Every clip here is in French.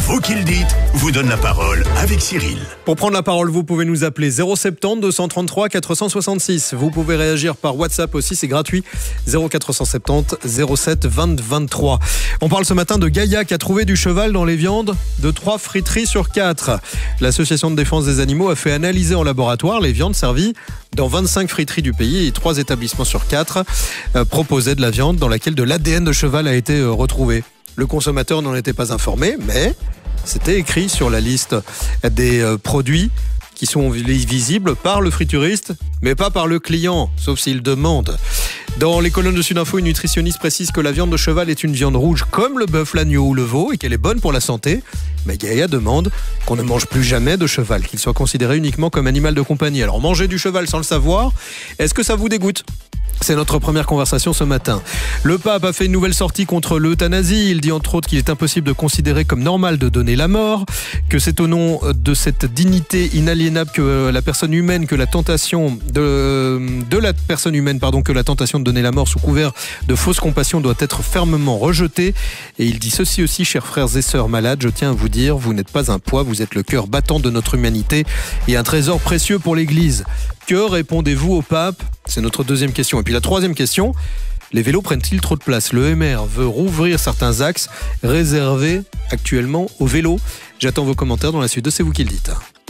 Vous qui le dites vous donne la parole avec Cyril. Pour prendre la parole, vous pouvez nous appeler 070 233 466. Vous pouvez réagir par WhatsApp aussi, c'est gratuit. 0470 07 20 23. On parle ce matin de Gaïa qui a trouvé du cheval dans les viandes de 3 friteries sur 4. L'association de défense des animaux a fait analyser en laboratoire les viandes servies dans 25 friteries du pays et 3 établissements sur 4 proposaient de la viande dans laquelle de l'ADN de cheval a été retrouvé. Le consommateur n'en était pas informé, mais c'était écrit sur la liste des produits qui sont visibles par le frituriste, mais pas par le client, sauf s'il demande. Dans les colonnes de Sudinfo, une nutritionniste précise que la viande de cheval est une viande rouge comme le bœuf, l'agneau ou le veau et qu'elle est bonne pour la santé. Mais Gaïa demande qu'on ne mange plus jamais de cheval, qu'il soit considéré uniquement comme animal de compagnie. Alors manger du cheval sans le savoir, est-ce que ça vous dégoûte ? C'est notre première conversation ce matin. Le pape a fait une nouvelle sortie contre l'euthanasie. Il dit entre autres qu'il est impossible de considérer comme normal de donner la mort, que c'est au nom de cette dignité inaliénable que la personne humaine, que la tentation de la personne humaine, que la tentation de donner la mort sous couvert de fausse compassion doit être fermement rejetée. Et il dit ceci aussi, chers frères et sœurs malades, je tiens à vous dire, vous n'êtes pas un poids, vous êtes le cœur battant de notre humanité et un trésor précieux pour l'Église. Que répondez-vous au pape ? C'est notre deuxième question. Et puis la troisième question, les vélos prennent-ils trop de place ? Le MR veut rouvrir certains axes réservés actuellement aux vélos. J'attends vos commentaires dans la suite de C'est vous qui le dites.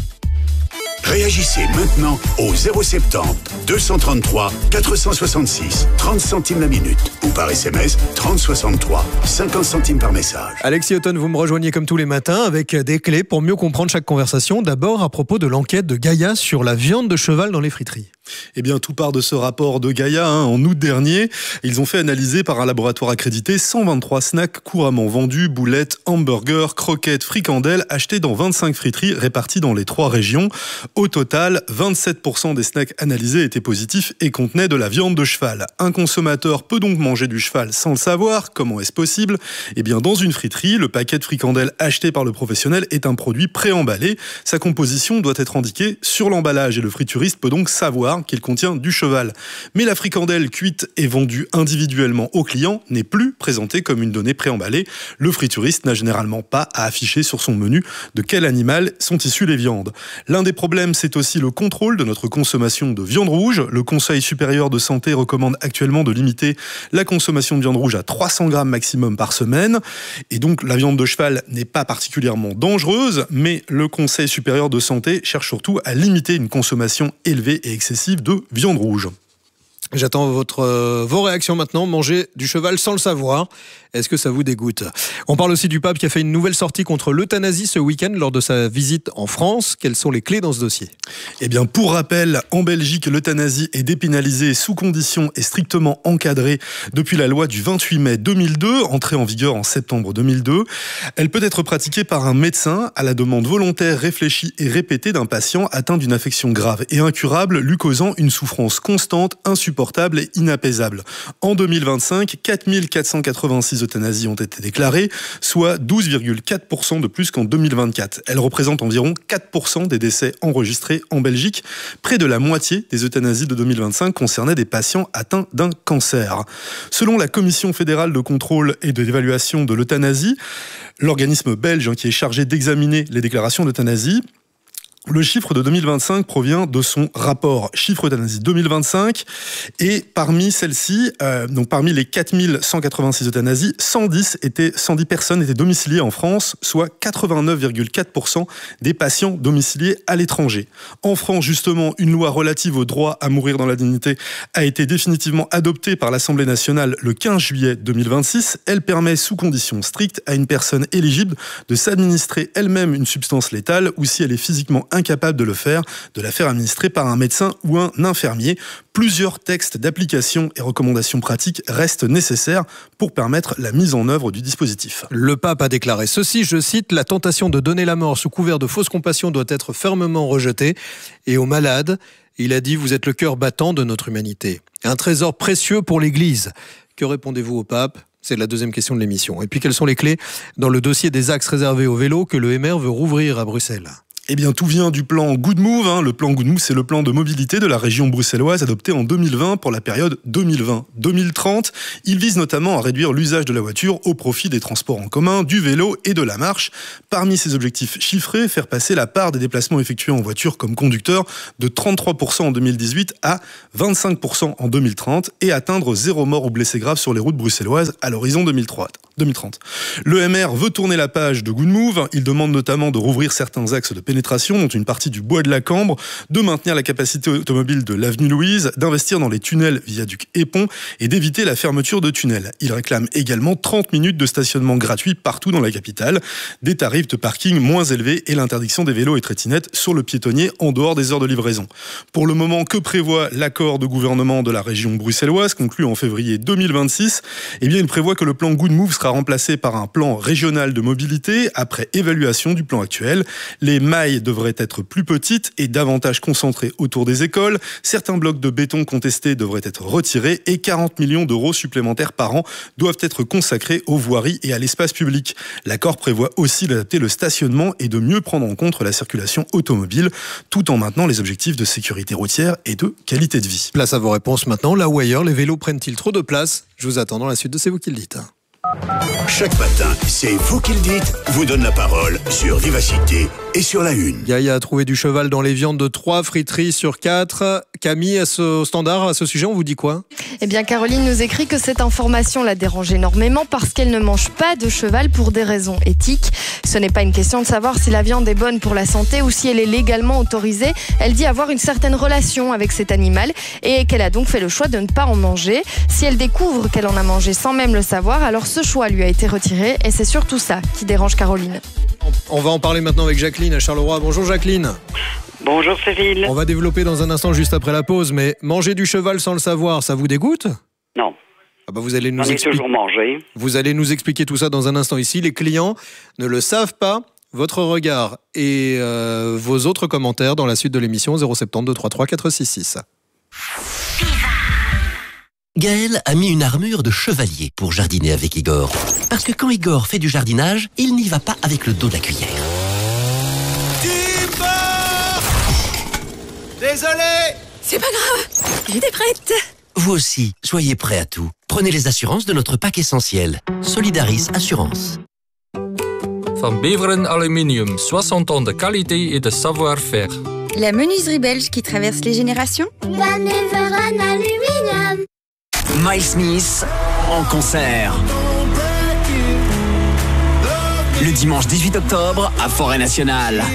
Réagissez maintenant au 070 233 466 30 centimes la minute ou par SMS 3063 50 centimes par message. Alexis Houghton, vous me rejoignez comme tous les matins avec des clés pour mieux comprendre chaque conversation. D'abord à propos de l'enquête de Gaïa sur la viande de cheval dans les friteries. Eh bien, tout part de ce rapport de Gaïa en août dernier. Ils ont fait analyser par un laboratoire accrédité 123 snacks couramment vendus, boulettes, hamburgers, croquettes, fricandelles, achetés dans 25 friteries réparties dans les 3 régions. Au total, 27% des snacks analysés étaient positifs et contenaient de la viande de cheval. Un consommateur peut donc manger du cheval sans le savoir. Comment est-ce possible ? Eh bien, dans une friterie, le paquet de fricandelles acheté par le professionnel est un produit préemballé. Sa composition doit être indiquée sur l'emballage et le frituriste peut donc savoir qu'il contient du cheval. Mais la fricandelle cuite et vendue individuellement au client n'est plus présentée comme une donnée préemballée. Le frituriste n'a généralement pas à afficher sur son menu de quel animal sont issues les viandes. L'un des problèmes, c'est aussi le contrôle de notre consommation de viande rouge. Le Conseil supérieur de santé recommande actuellement de limiter la consommation de viande rouge à 300 grammes maximum par semaine. Et donc, la viande de cheval n'est pas particulièrement dangereuse, mais le Conseil supérieur de santé cherche surtout à limiter une consommation élevée et excessive de viande rouge. J'attends vos réactions maintenant. Manger du cheval sans le savoir, est-ce que ça vous dégoûte ? On parle aussi du pape qui a fait une nouvelle sortie contre l'euthanasie ce week-end lors de sa visite en France. Quelles sont les clés dans ce dossier ? Eh bien, pour rappel, en Belgique, l'euthanasie est dépénalisée sous conditions et strictement encadrée depuis la loi du 28 mai 2002, entrée en vigueur en septembre 2002. Elle peut être pratiquée par un médecin à la demande volontaire, réfléchie et répétée d'un patient atteint d'une affection grave et incurable, lui causant une souffrance constante, insupportable et inapaisable. En 2025, 4486 euthanasies ont été déclarées, soit 12,4% de plus qu'en 2024. Elles représentent environ 4% des décès enregistrés en Belgique. Près de la moitié des euthanasies de 2025 concernaient des patients atteints d'un cancer. Selon la Commission fédérale de contrôle et d'évaluation de l'euthanasie, l'organisme belge qui est chargé d'examiner les déclarations d'euthanasie, le chiffre de 2025 provient de son rapport Chiffre euthanasie 2025 et parmi celles-ci, donc parmi les 4186 euthanasies, 110 personnes étaient domiciliées en France, soit 89,4% des patients domiciliés à l'étranger. En France, justement, une loi relative au droit à mourir dans la dignité a été définitivement adoptée par l'Assemblée nationale le 15 juillet 2026. Elle permet, sous conditions strictes, à une personne éligible de s'administrer elle-même une substance létale ou si elle est physiquement incapable de le faire, de la faire administrer par un médecin ou un infirmier. Plusieurs textes d'application et recommandations pratiques restent nécessaires pour permettre la mise en œuvre du dispositif. Le pape a déclaré ceci, je cite, « La tentation de donner la mort sous couvert de fausse compassion doit être fermement rejetée. Et aux malades, il a dit, vous êtes le cœur battant de notre humanité. Un trésor précieux pour l'Église. » Que répondez-vous au pape ? C'est la deuxième question de l'émission. Et puis, quelles sont les clés dans le dossier des axes réservés aux vélos que le MR veut rouvrir à Bruxelles ? Eh bien, tout vient du plan Good Move. Le plan Good Move, c'est le plan de mobilité de la région bruxelloise adopté en 2020 pour la période 2020-2030. Il vise notamment à réduire l'usage de la voiture au profit des transports en commun, du vélo et de la marche. Parmi ces objectifs chiffrés, faire passer la part des déplacements effectués en voiture comme conducteur de 33% en 2018 à 25% en 2030 et atteindre 0 mort ou blessé grave sur les routes bruxelloises à l'horizon 2030. Le MR veut tourner la page de Good Move. Il demande notamment de rouvrir certains axes de pénétration, dont une partie du bois de la Cambre, de maintenir la capacité automobile de l'avenue Louise, d'investir dans les tunnels viaducs et ponts et d'éviter la fermeture de tunnels. Il réclame également 30 minutes de stationnement gratuit partout dans la capitale, des tarifs de parking moins élevés et l'interdiction des vélos et trottinettes sur le piétonnier en dehors des heures de livraison. Pour le moment, que prévoit l'accord de gouvernement de la région bruxelloise, conclu en février 2026 ? Eh bien, il prévoit que le plan Good Move sera remplacé par un plan régional de mobilité après évaluation du plan actuel. Les mailles devraient être plus petites et davantage concentrées autour des écoles. Certains blocs de béton contestés devraient être retirés et 40 millions d'euros supplémentaires par an doivent être consacrés aux voiries et à l'espace public. L'accord prévoit aussi d'adapter le stationnement et de mieux prendre en compte la circulation automobile, tout en maintenant les objectifs de sécurité routière et de qualité de vie. Place à vos réponses maintenant. Là ou ailleurs, les vélos prennent-ils trop de place ? Je vous attends dans la suite de C'est vous qui le dites. Chaque matin, c'est vous qui le dites, vous donne la parole sur Vivacité et sur la Une. Gaïa a trouvé du cheval dans les viandes de 3 friteries sur 4. Camille, au standard, à ce sujet, on vous dit quoi ? Eh bien, Caroline nous écrit que cette information la dérange énormément parce qu'elle ne mange pas de cheval pour des raisons éthiques. Ce n'est pas une question de savoir si la viande est bonne pour la santé ou si elle est légalement autorisée. Elle dit avoir une certaine relation avec cet animal et qu'elle a donc fait le choix de ne pas en manger. Si elle découvre qu'elle en a mangé sans même le savoir, alors ce choix lui a été retiré et c'est surtout ça qui dérange Caroline. On va en parler maintenant avec Jacqueline à Charleroi. Bonjour Jacqueline. Bonjour Cyril. On va développer dans un instant juste après la pause, mais manger du cheval sans le savoir, ça vous dégoûte ? Non. Ah bah vous allez nous J'en ai toujours mangé. Vous allez nous expliquer tout ça dans un instant ici. Les clients ne le savent pas. Votre regard et vos autres commentaires dans la suite de l'émission 072 33 466. Gaël a mis une armure de chevalier pour jardiner avec Igor. Parce que quand Igor fait du jardinage, il n'y va pas avec le dos de la cuillère. Désolé! C'est pas grave, j'étais prête. Vous aussi, soyez prêts à tout. Prenez les assurances de notre pack essentiel. Solidaris Assurance. Van Beveren Aluminium, 60 ans de qualité et de savoir-faire. La menuiserie belge qui traverse les générations. Van Beveren Aluminium. Miles Smith en concert. Le dimanche 18 octobre à Forêt Nationale.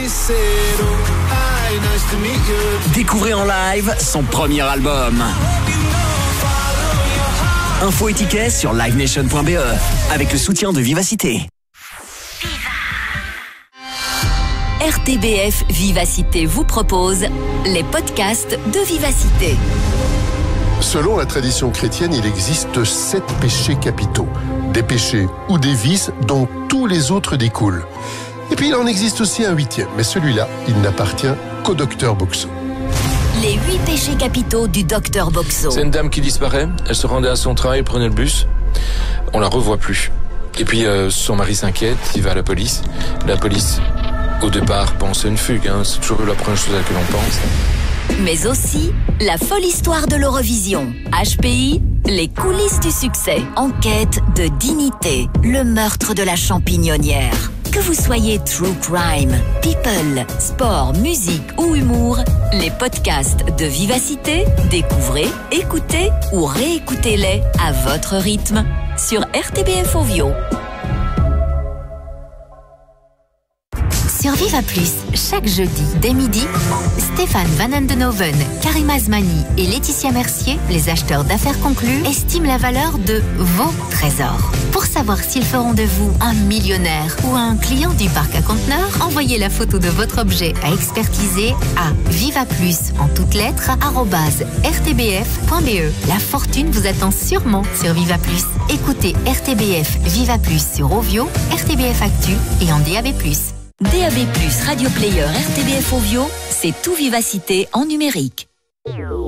Découvrez en live son premier album. Info et tickets sur livenation.be avec le soutien de Vivacité. RTBF Vivacité vous propose les podcasts de Vivacité. Selon la tradition chrétienne, il existe 7 péchés capitaux. Des péchés ou des vices dont tous les autres découlent. Et puis il en existe aussi un 8e, mais celui-là, il n'appartient qu'au docteur Boxo. Les 8 péchés capitaux du docteur Boxo. C'est une dame qui disparaît, elle se rendait à son travail, prenait le bus, on la revoit plus. Et puis son mari s'inquiète, il va à la police. La police, au départ, pense à une fugue, c'est toujours la première chose à laquelle on pense. Mais aussi la folle histoire de l'Eurovision. HPI, les coulisses du succès. Enquête de dignité, le meurtre de la champignonnière. Que vous soyez true crime, people, sport, musique ou humour, les podcasts de Vivacité, découvrez, écoutez ou réécoutez-les à votre rythme sur RTBF Ovio. Sur Viva Plus, chaque jeudi, dès midi, Stéphane Van Andenoven, Karim Azmani et Laetitia Mercier, les acheteurs d'affaires conclus, estiment la valeur de vos trésors. Pour savoir s'ils feront de vous un millionnaire ou un client du parc à conteneurs, envoyez la photo de votre objet à expertiser à vivaplus en toutes lettres @rtbf.be. La fortune vous attend sûrement sur Viva Plus. Écoutez RTBF Viva Plus sur Ovio, RTBF Actu et en DAB+. DAB+, Radio Player, RTBF Ovio, c'est tout Vivacité en numérique.